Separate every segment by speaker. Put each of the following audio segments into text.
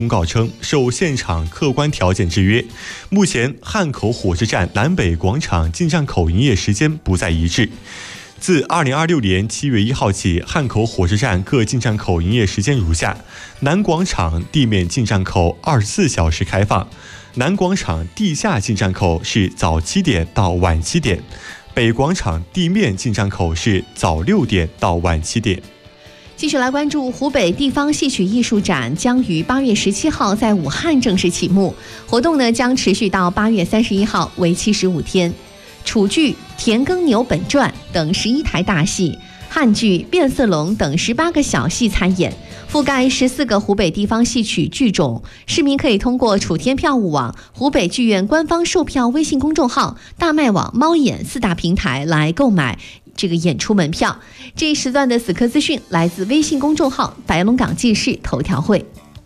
Speaker 1: 公告称，受现场客观条件制约，目前汉口火车站南北广场进站口营业时间不再一致。自2026年7月1号起，汉口火车站各进站口营业时间如下：南广场地面进站口24小时开放，南广场地下进站口是早7点到晚7点，北广场地面进站口是早6点到晚7点。
Speaker 2: 继续来关注湖北地方戏曲艺术展将于8月17号在武汉正式启幕，活动呢将持续到8月31号，为期15天。楚剧《田耕牛本传》等11台大戏，汉剧《变色龙》等18个小戏参演，覆盖14个湖北地方戏曲剧种。市民可以通过楚天票务网、湖北剧院官方售票微信公众号、大麦网、猫眼4大平台来购买这个演出门票。这一时段的死磕资讯来自微信公众号白龙港记事头条会。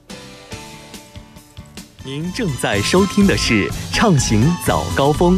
Speaker 3: 您正在收听的是畅行早高峰。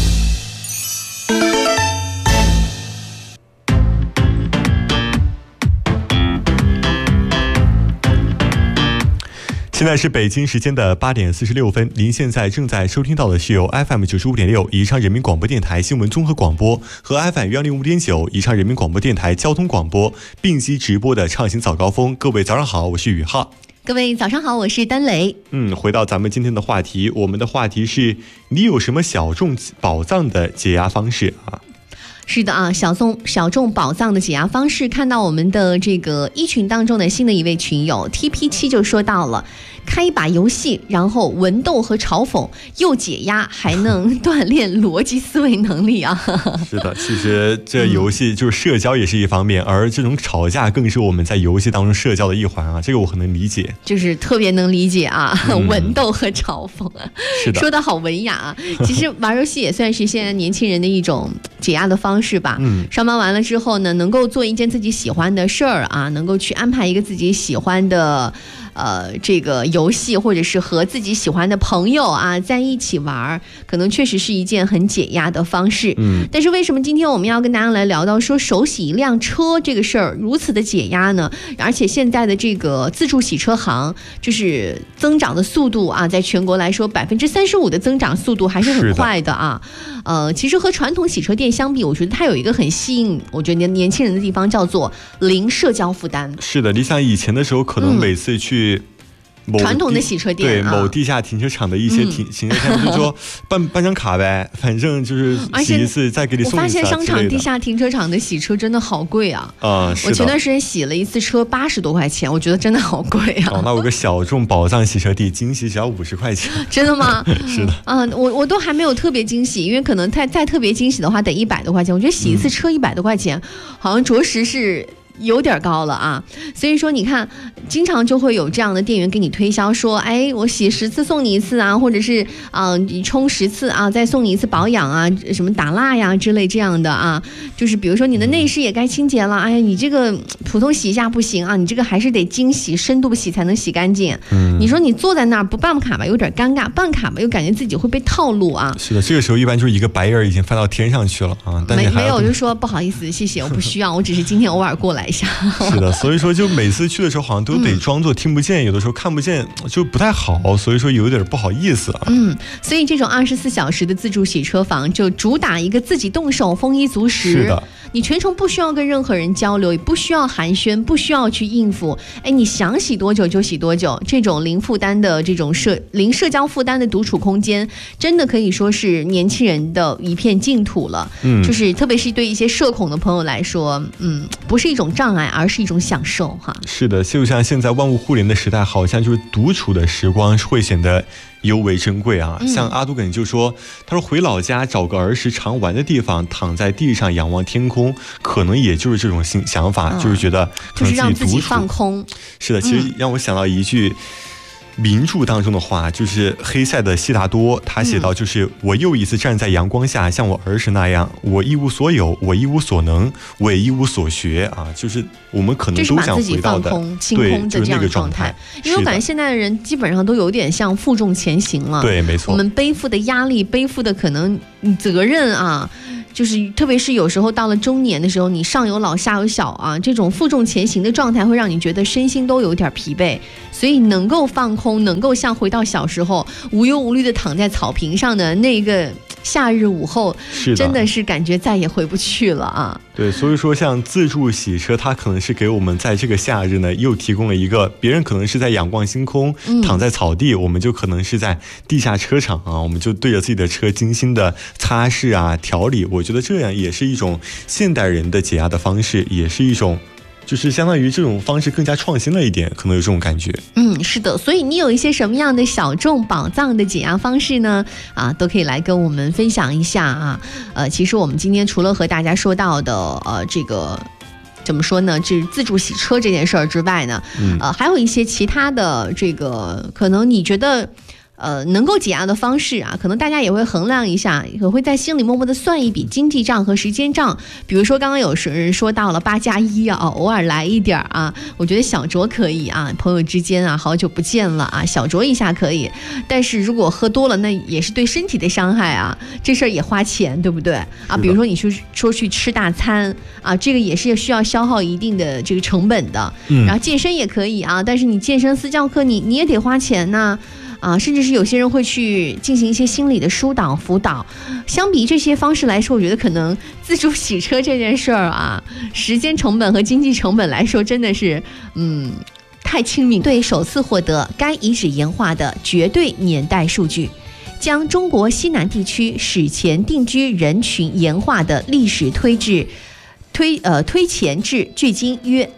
Speaker 1: 现在是北京时间的8点46分，您现在正在收听到的是由 FM 95.6宜昌人民广播电台新闻综合广播和 FM 105.9宜昌人民广播电台交通广播并机直播的畅行早高峰。各位早上好，我是宇浩。
Speaker 2: 各位早上好，我是丹雷。
Speaker 1: 回到咱们今天的话题，我们的话题是你有什么小众宝藏的解压方式啊？
Speaker 2: 是的啊，小众宝藏的解压方式，看到我们的这个一群当中的新的一位群友 TP7 就说到了，开一把游戏，然后文斗和嘲讽，又解压，还能锻炼逻辑思维能力啊。
Speaker 1: 是的，其实这游戏就是社交也是一方面，而这种吵架更是我们在游戏当中社交的一环啊，这个我很能理解，
Speaker 2: 就是特别能理解啊，文斗和嘲讽，
Speaker 1: 是的，
Speaker 2: 说得好文雅啊。其实玩游戏也算是现在年轻人的一种解压的方式吧。上班完了之后呢，能够做一件自己喜欢的事儿啊，能够去安排一个自己喜欢的这个游戏，或者是和自己喜欢的朋友啊在一起玩，可能确实是一件很解压的方式。但是为什么今天我们要跟大家来聊到说手洗一辆车这个事儿如此的解压呢？而且现在的这个自助洗车行就是增长的速度啊，在全国来说35%的增长速度还是很快的啊。其实和传统洗车店相比，我觉得它有一个很吸引我觉得年轻人的地方，叫做零社交负担。
Speaker 1: 是的，你想以前的时候可能每次去
Speaker 2: 传统的洗车店，
Speaker 1: 对某地下停车场的一些停车店，就说办张卡呗，反正就是洗一次再给你送一次。我
Speaker 2: 发现商场地下停车场的洗车真的好贵啊！我前段时间洗了一次车80多块钱，我觉得真的好贵啊！
Speaker 1: 那我有个小众宝藏洗车地，惊喜只要50块钱。
Speaker 2: 真的吗？
Speaker 1: 是的。
Speaker 2: 我都还没有特别惊喜，因为可能再特别惊喜的话得100多块钱。我觉得洗一次车100多块钱，好像着实是有点高了啊。所以说你看，经常就会有这样的店员给你推销说，哎，我洗10次送你1次啊，或者是你充10次啊再送你1次保养啊，什么打蜡呀之类这样的啊。就是比如说你的内饰也该清洁了，哎，你这个普通洗一下不行啊，你这个还是得精洗深度洗才能洗干净。你说你坐在那儿不办卡吧有点尴尬，办卡吧又感觉自己会被套路啊。
Speaker 1: 是的，这个时候一般就是一个白人已经翻到天上去了啊。但
Speaker 2: 没有，就说不好意思，谢谢，我不需要，我只是今天偶尔过来一下。
Speaker 1: 是的，所以说就每次去的时候好像都得装作听不见，有的时候看不见就不太好，所以说有点不好意思啊。
Speaker 2: 所以这种24小时的自助洗车房就主打一个自己动手，丰衣足食。
Speaker 1: 是的，
Speaker 2: 你全程不需要跟任何人交流，也不需要寒暄，不需要去应付。哎，你想洗多久就洗多久，这种零负担的这种零社交负担的独处空间，真的可以说是年轻人的一片净土了。就是特别是对一些社恐的朋友来说，不是一种障碍，而是一种享受哈。
Speaker 1: 是的，就像现在万物互联的时代，好像就是独处的时光会显得尤为珍贵啊。像阿杜根就说，他说回老家找个儿时常玩的地方，躺在地上仰望天空，可能也就是这种想法，就是觉得可能
Speaker 2: 就是让自己放空。
Speaker 1: 是的，其实让我想到一句名著当中的话，就是黑塞的悉达多，他写到就是我又一次站在阳光下，像我儿时那样，我一无所有，我一无所能，我也一无所学啊。就是我们可能都想回到的
Speaker 2: 清空的这样的状态。因为我感觉现在的人基本上都有点像负重前行了。
Speaker 1: 对，没错。
Speaker 2: 我们背负的压力，背负的可能责任啊， 就是特别是有时候到了中年的时候，你上有老下有小啊，这种负重前行的状态会让你觉得身心都有点疲惫，所以能够放空，能够像回到小时候无忧无虑的躺在草坪上的那个夏日午后，真的是感觉再也回不去了啊。
Speaker 1: 对，所以说像自助洗车，它可能是给我们在这个夏日呢又提供了一个，别人可能是在仰望星空，躺在草地，我们就可能是在地下车场啊，我们就对着自己的车精心的擦拭啊调理，我觉得这样也是一种现代人的解压的方式，也是一种就是相当于这种方式更加创新了一点，可能有这种感觉。
Speaker 2: 是的，所以你有一些什么样的小众宝藏的解压方式呢？都可以来跟我们分享一下啊。其实我们今天除了和大家说到的这个怎么说呢，这自助洗车这件事儿之外呢，还有一些其他的这个可能你觉得能够解压的方式啊，可能大家也会衡量一下，也会在心里默默的算一笔经济账和时间账。比如说刚刚有人说到了8+1啊，偶尔来一点啊，我觉得小酌可以啊，朋友之间啊，好久不见了啊，小酌一下可以。但是如果喝多了，那也是对身体的伤害啊，这事儿也花钱，对不对啊？比如说你说去吃大餐啊，这个也是需要消耗一定的这个成本的。然后健身也可以啊，但是你健身私教课你也得花钱呢。甚至是有些人会去进行一些心理的疏导辅导。相比这些方式来说，我觉得可能自助洗车这件事儿啊，时间成本和经济成本来说真的是太亲民。对首次获得该遗址岩画的绝对年代数据，将中国西南地区史前定居人群岩画的历史推前至距今约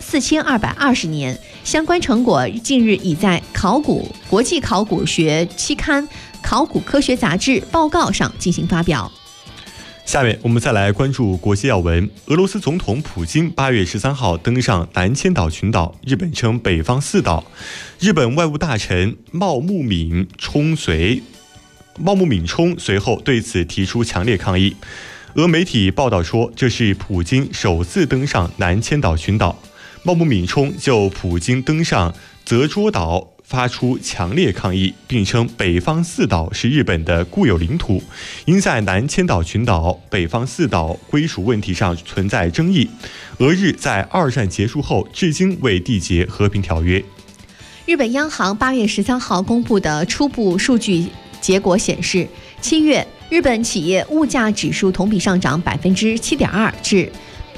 Speaker 2: 4220年，相关成果近日已在国际考古学期刊《考古科学杂志》报告上进行发表。
Speaker 1: 下面我们再来关注国际要闻。俄罗斯总统普京8月13号登上南千岛群岛，日本称北方四岛。日本外务大臣茂木敏充随后对此提出强烈抗议。俄媒体报道说，这是普京首次登上南千岛群岛。茂木敏充就普京登上泽捉岛发出强烈抗议，并称北方四岛是日本的固有领土，因在南千岛群岛、北方四岛归属问题上存在争议。俄日在二战结束后至今未缔结和平条约。
Speaker 2: 日本央行8月13号公布的初步数据结果显示，7月日本企业物价指数同比上涨7.2%至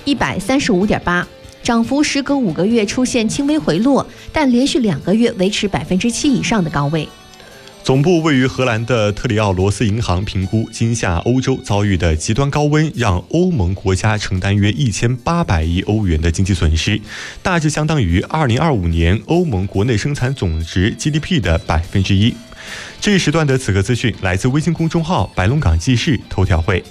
Speaker 2: 135.8%，涨幅时隔5个月出现轻微回落，但连续2个月维持7%以上的高位。
Speaker 1: 总部位于荷兰的特里奥罗斯银行评估，今夏欧洲遭遇的极端高温让欧盟国家承担约1800亿欧元的经济损失，大致相当于2025年欧盟国内生产总值 GDP 的1%。这一时段的此刻资讯来自微信公众号白龙港记事头条会。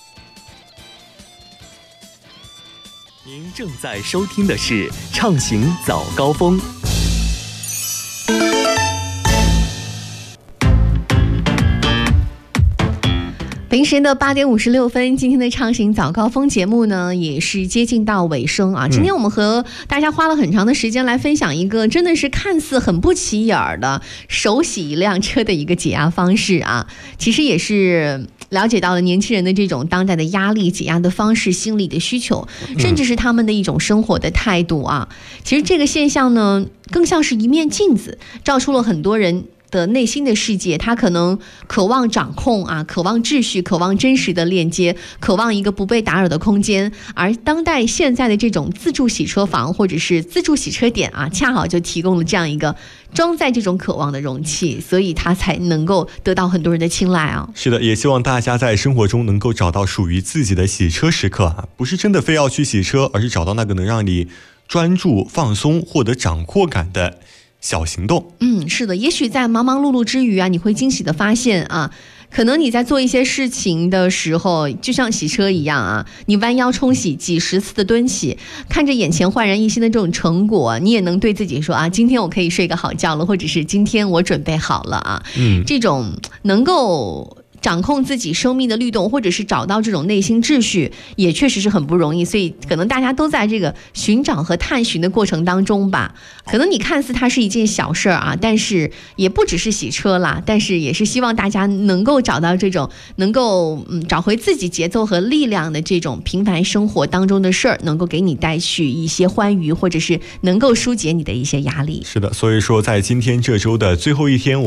Speaker 3: 您正在收听的是畅行早高峰。
Speaker 2: 北京时间的8点56分，今天的畅行早高峰节目呢，也是接近到尾声啊。今天我们和大家花了很长的时间来分享一个真的是看似很不起眼的手洗一辆车的一个解压方式啊，其实也是了解到了年轻人的这种当代的压力解压的方式、心理的需求，甚至是他们的一种生活的态度啊。其实这个现象呢，更像是一面镜子，照出了很多人的内心的世界。他可能渴望掌控啊，渴望秩序，渴望真实的链接，渴望一个不被打扰的空间。而当代现在的这种自助洗车房或者是自助洗车点啊，恰好就提供了这样一个装载这种渴望的容器，所以它才能够得到很多人的青睐啊。
Speaker 1: 是的，也希望大家在生活中能够找到属于自己的洗车时刻啊，不是真的非要去洗车，而是找到那个能让你专注、放松、获得掌控感的小行动。
Speaker 2: 是的，也许在忙忙碌碌之余啊，你会惊喜的发现啊，可能你在做一些事情的时候，就像洗车一样啊，你弯腰冲洗几十次的蹲洗，看着眼前焕然一新的这种成果，你也能对自己说啊，今天我可以睡个好觉了，或者是今天我准备好了啊。这种能够掌控自己生命的律动，或者是找到这种内心秩序，也确实是很不容易。所以可能大家都在这个寻找和探寻的过程当中吧。可能你看似它是一件小事啊，但是也不只是洗车啦，但是也是希望大家能够找到这种能够找回自己节奏和力量的这种平凡生活当中的事儿，能够给你带去一些欢愉，或者是能够疏解你的一些压力。
Speaker 1: 是的，所以说在今天这周的最后一天，